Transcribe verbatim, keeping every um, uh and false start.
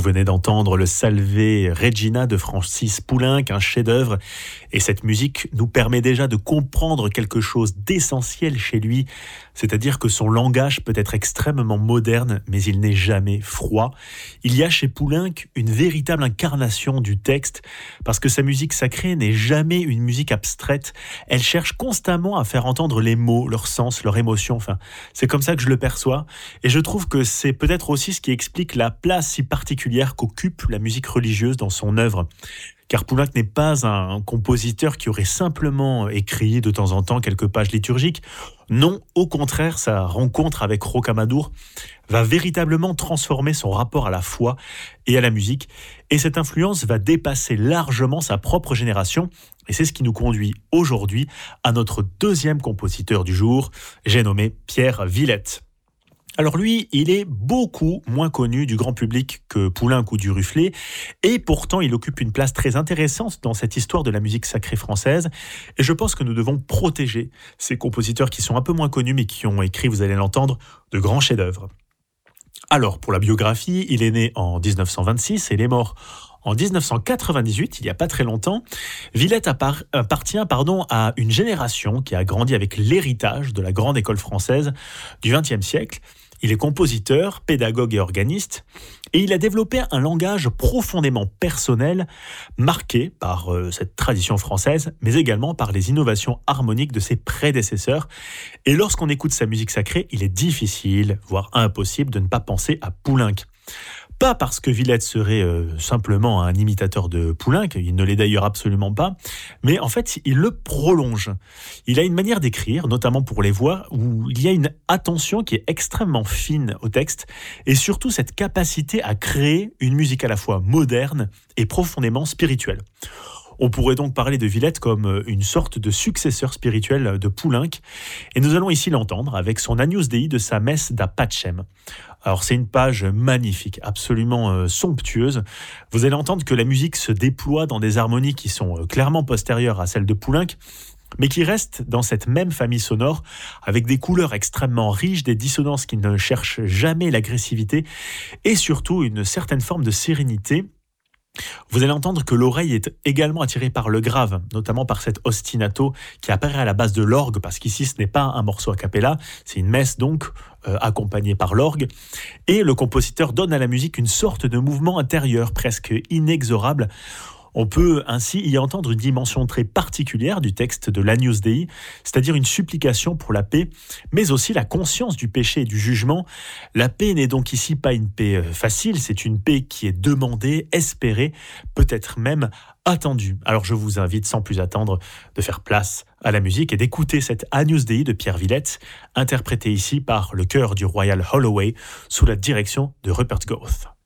venez d'entendre le Salve Regina de Francis Poulenc, un chef-d'œuvre. Et cette musique nous permet déjà de comprendre quelque chose d'essentiel chez lui, c'est-à-dire que son langage peut être extrêmement moderne, mais il n'est jamais froid. Il y a chez Poulenc une véritable incarnation du texte, parce que sa musique sacrée n'est jamais une musique abstraite. Elle cherche constamment à faire entendre les mots, leur sens, leur émotion. Enfin, c'est comme ça que je le perçois. Et je trouve que c'est peut-être aussi ce qui explique la place si particulière qu'occupe la musique religieuse dans son œuvre. Car Poulenc n'est pas un compositeur qui aurait simplement écrit de temps en temps quelques pages liturgiques. Non, au contraire, sa rencontre avec Rocamadour va véritablement transformer son rapport à la foi et à la musique. Et cette influence va dépasser largement sa propre génération. Et c'est ce qui nous conduit aujourd'hui à notre deuxième compositeur du jour, j'ai nommé Pierre Villette. Alors lui, il est beaucoup moins connu du grand public que Poulenc ou Duruflé, et pourtant il occupe une place très intéressante dans cette histoire de la musique sacrée française, et je pense que nous devons protéger ces compositeurs qui sont un peu moins connus, mais qui ont écrit, vous allez l'entendre, de grands chefs-d'œuvre. Alors, pour la biographie, il est né en dix-neuf cent vingt-six et il est mort en dix-neuf cent quatre-vingt-dix-huit, il n'y a pas très longtemps. Villette appart- appartient pardon, à une génération qui a grandi avec l'héritage de la grande école française du vingtième siècle. Il est compositeur, pédagogue et organiste, et il a développé un langage profondément personnel, marqué par euh, cette tradition française, mais également par les innovations harmoniques de ses prédécesseurs. Et lorsqu'on écoute sa musique sacrée, il est difficile, voire impossible, de ne pas penser à Poulenc. Pas parce que Villette serait euh, simplement un imitateur de Poulenc, il ne l'est d'ailleurs absolument pas, mais en fait, il le prolonge. Il a une manière d'écrire, notamment pour les voix, où il y a une attention qui est extrêmement fine au texte, et surtout cette capacité à créer une musique à la fois moderne et profondément spirituelle. On pourrait donc parler de Villette comme une sorte de successeur spirituel de Poulenc, et nous allons ici l'entendre avec son Agnus Dei de sa messe da Pacem. Alors c'est une page magnifique, absolument euh, somptueuse. Vous allez entendre que la musique se déploie dans des harmonies qui sont euh, clairement postérieures à celles de Poulenc, mais qui restent dans cette même famille sonore, avec des couleurs extrêmement riches, des dissonances qui ne cherchent jamais l'agressivité, et surtout une certaine forme de sérénité. Vous allez entendre que l'oreille est également attirée par le grave, notamment par cet ostinato qui apparaît à la base de l'orgue, parce qu'ici ce n'est pas un morceau a cappella, c'est une messe donc euh, accompagnée par l'orgue. Et le compositeur donne à la musique une sorte de mouvement intérieur presque inexorable. On peut ainsi y entendre une dimension très particulière du texte de l'Agnus Dei, c'est-à-dire une supplication pour la paix, mais aussi la conscience du péché et du jugement. La paix n'est donc ici pas une paix facile, c'est une paix qui est demandée, espérée, peut-être même attendue. Alors je vous invite sans plus attendre de faire place à la musique et d'écouter cette Agnus Dei de Pierre Villette, interprétée ici par le chœur du Royal Holloway sous la direction de Rupert Goth.